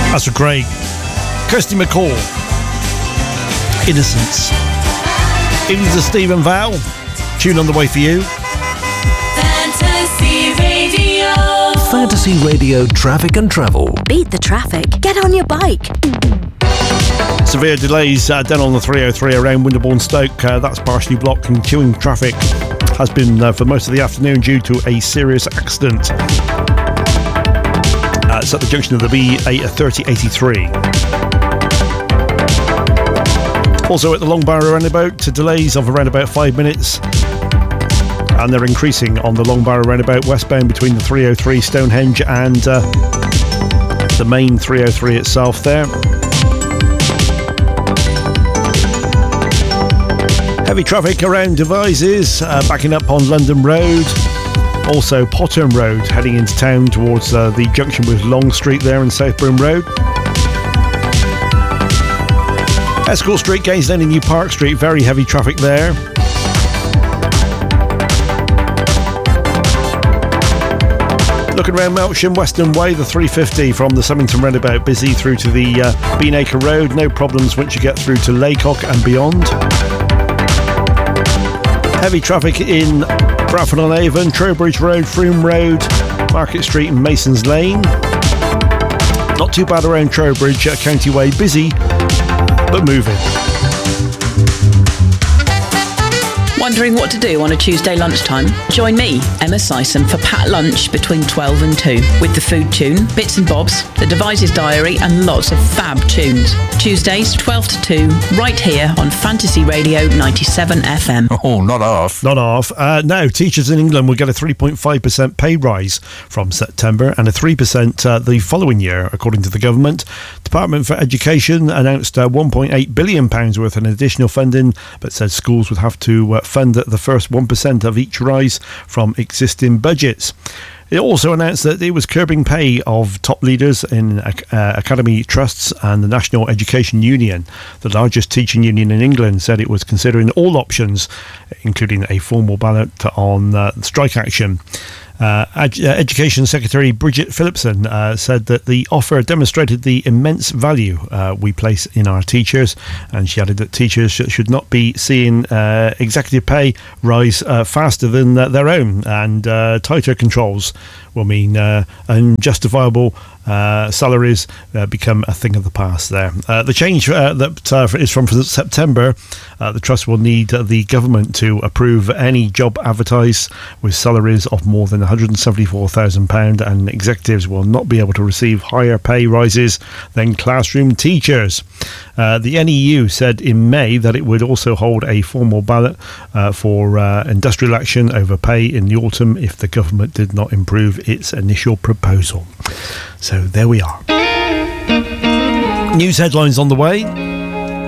That's a great Kirsty MacColl, Innocence. Evenings of Stephen Val, tune on the way for you. Fantasy Radio. Fantasy Radio Traffic and Travel. Beat the traffic. Get on your bike. Severe delays down on the 303 around Winterbourne Stoke. That's partially blocked and queuing traffic has been for most of the afternoon due to a serious accident. It's at the junction of the B3083. Also at the Long Barrow roundabout, delays of around about 5 minutes. And they're increasing on the Long Barrow roundabout westbound between the 303 Stonehenge and the main 303 itself there. Heavy traffic around Devizes, backing up on London Road. Also Potterne Road heading into town towards the junction with Long Street there and South Broom Road. Escort Street, Gainsden and New Park Street, very heavy traffic there. Looking around Melksham, Western Way, the 350 from the Symington roundabout busy through to the Beanacre Road. No problems once you get through to Laycock and beyond. Heavy traffic in Bradford-on-Avon, Trowbridge Road, Froome Road, Market Street and Masons Lane. Not too bad around Trowbridge, County Way, busy but moving. Wondering what to do on a Tuesday lunchtime? Join me, Emma Syson, for Pat Lunch between 12 and 2 with the Food Tune, Bits and Bobs, the Devices Diary and lots of fab tunes. Tuesdays 12 to 2 right here on Fantasy Radio 97 FM. Oh, not half. Not half. Now, teachers in England will get a 3.5% pay rise from September and a 3% the following year, according to the government. Department for Education announced £1.8 billion worth in additional funding, but said schools would have to fund the first 1% of each rise from existing budgets. It also announced that it was curbing pay of top leaders in academy trusts, and the National Education Union, the largest teaching union in England, said it was considering all options, including a formal ballot on strike action. Education Secretary Bridget Phillipson said that the offer demonstrated the immense value we place in our teachers, and she added that teachers should not be seeing executive pay rise faster than their own, and tighter controls will mean unjustifiable salaries become a thing of the past there. The change that is from September, the Trust will need the government to approve any job advertised with salaries of more than £174,000, and executives will not be able to receive higher pay rises than classroom teachers. The NEU said in May that it would also hold a formal ballot for industrial action over pay in the autumn if the government did not improve its initial proposal. So there we are. News headlines on the way.